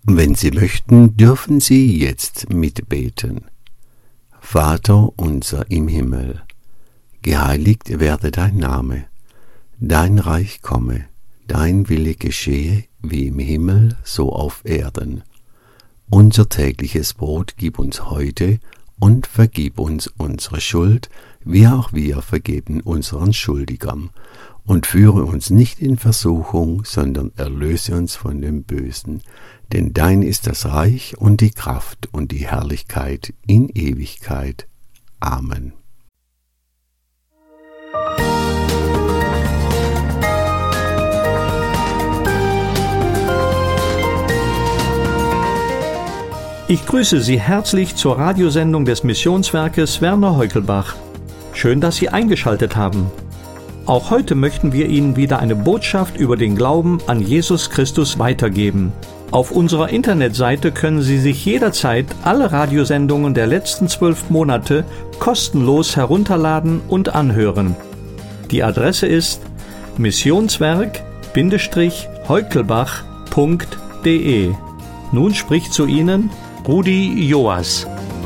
Wenn Sie möchten, dürfen Sie jetzt mitbeten. Vater unser im Himmel, geheiligt werde dein Name, dein Reich komme, dein Wille geschehe, wie im Himmel, so auf Erden. Unser tägliches Brot gib uns heute und vergib uns unsere Schuld, wie auch wir vergeben unseren Schuldigern. Und führe uns nicht in Versuchung, sondern erlöse uns von dem Bösen. Denn dein ist das Reich und die Kraft und die Herrlichkeit in Ewigkeit. Amen. Ich grüße Sie herzlich zur Radiosendung des Missionswerkes Werner Heukelbach. Schön, dass Sie eingeschaltet haben. Auch heute möchten wir Ihnen wieder eine Botschaft über den Glauben an Jesus Christus weitergeben. Auf unserer Internetseite können Sie sich jederzeit alle Radiosendungen der letzten 12 Monate kostenlos herunterladen und anhören. Die Adresse ist missionswerk-heukelbach.de. Nun spricht zu Ihnen Rudi Joas.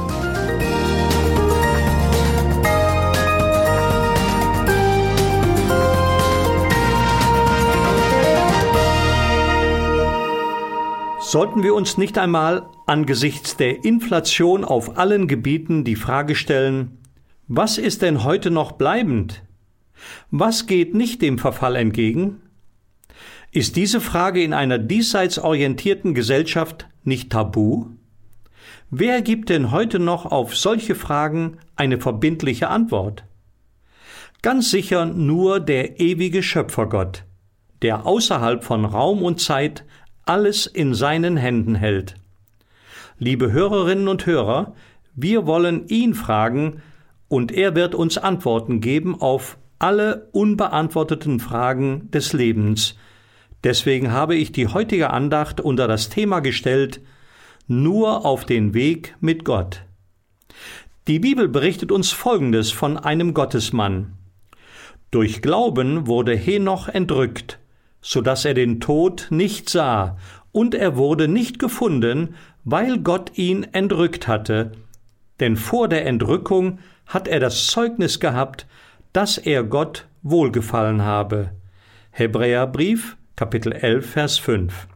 Sollten wir uns nicht einmal angesichts der Inflation auf allen Gebieten die Frage stellen, was ist denn heute noch bleibend? Was geht nicht dem Verfall entgegen? Ist diese Frage in einer diesseits orientierten Gesellschaft nicht tabu? Wer gibt denn heute noch auf solche Fragen eine verbindliche Antwort? Ganz sicher nur der ewige Schöpfergott, der außerhalb von Raum und Zeit alles in seinen Händen hält. Liebe Hörerinnen und Hörer, wir wollen ihn fragen und er wird uns Antworten geben auf alle unbeantworteten Fragen des Lebens. Deswegen habe ich die heutige Andacht unter das Thema gestellt: Nur auf den Weg mit Gott. Die Bibel berichtet uns Folgendes von einem Gottesmann. Durch Glauben wurde Henoch entrückt, so dass er den Tod nicht sah, und er wurde nicht gefunden, weil Gott ihn entrückt hatte. Denn vor der Entrückung hat er das Zeugnis gehabt, dass er Gott wohlgefallen habe. Hebräerbrief, Kapitel 11, Vers 5.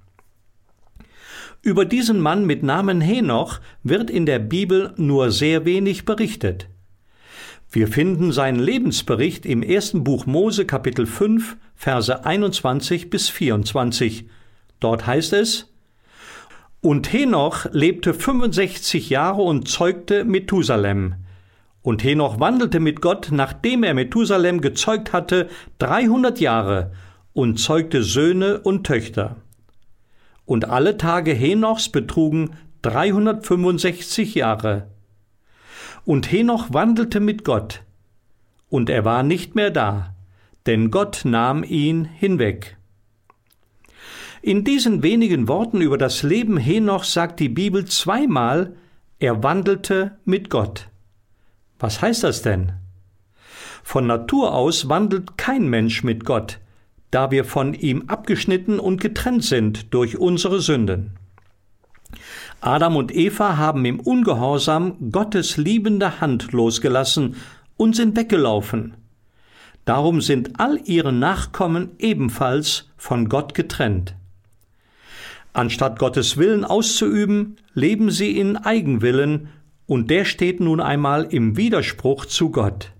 Über diesen Mann mit Namen Henoch wird in der Bibel nur sehr wenig berichtet. Wir finden seinen Lebensbericht im 1. Buch Mose, Kapitel 5, Verse 21 bis 24. Dort heißt es: Und Henoch lebte 65 Jahre und zeugte Methusalem. Und Henoch wandelte mit Gott, nachdem er Methusalem gezeugt hatte, 300 Jahre und zeugte Söhne und Töchter. Und alle Tage Henochs betrugen 365 Jahre. Und Henoch wandelte mit Gott, und er war nicht mehr da, denn Gott nahm ihn hinweg. In diesen wenigen Worten über das Leben Henochs sagt die Bibel zweimal, er wandelte mit Gott. Was heißt das denn? Von Natur aus wandelt kein Mensch mit Gott, da wir von ihm abgeschnitten und getrennt sind durch unsere Sünden. Adam und Eva haben im Ungehorsam Gottes liebende Hand losgelassen und sind weggelaufen. Darum sind all ihre Nachkommen ebenfalls von Gott getrennt. Anstatt Gottes Willen auszuüben, leben sie in Eigenwillen, und der steht nun einmal im Widerspruch zu Gott.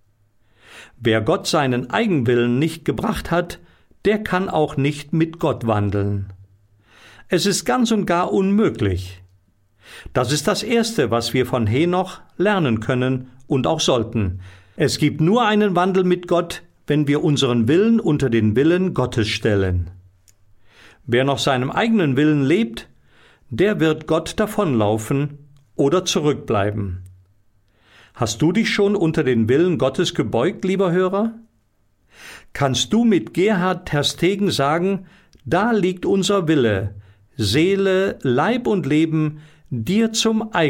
Wer Gott seinen Eigenwillen nicht gebracht hat, der kann auch nicht mit Gott wandeln. Es ist ganz und gar unmöglich. Das ist das Erste, was wir von Henoch lernen können und auch sollten. Es gibt nur einen Wandel mit Gott, wenn wir unseren Willen unter den Willen Gottes stellen. Wer nach seinem eigenen Willen lebt, der wird Gott davonlaufen oder zurückbleiben. Hast du dich schon unter den Willen Gottes gebeugt, lieber Hörer? Kannst du mit Gerhard Terstegen sagen, da liegt unser Wille, Seele, Leib und Leben dir zum